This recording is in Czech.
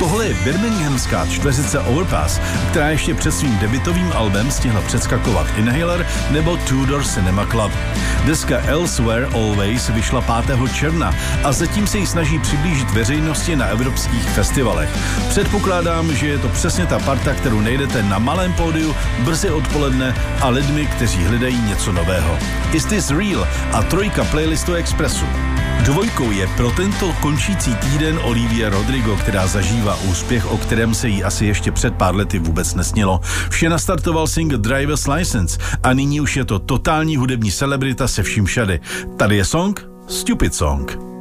Tohle je birminghamská čtveřice Overpass, která ještě před svým debutovým albem stihla předskakovat Inhaler nebo Tudor Cinema Club. Deska Elsewhere Always vyšla 5. června a zatím se ji snaží přiblížit veřejnosti na evropských festivalech. Předpokládám, že je to přesně ta parta, kterou najdete na malém pódiu brzy odpoledne a lidmi, kteří hledají něco nového. Is This Real a 3 playlistu Expressu. 2 je pro tento končící týden Olivia Rodrigo, která zažívá úspěch, o kterém se jí asi ještě před pár lety vůbec nesnilo. Vše nastartoval single Driver's License a nyní už je to totální hudební celebrita se vším všady. Tady je song Stupid Song.